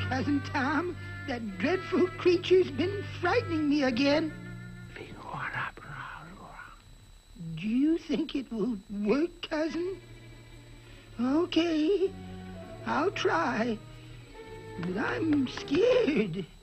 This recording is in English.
Cousin Tom. That dreadful creature's been frightening me again. Do you think it will work, cousin? Okay, I'll try. But I'm scared.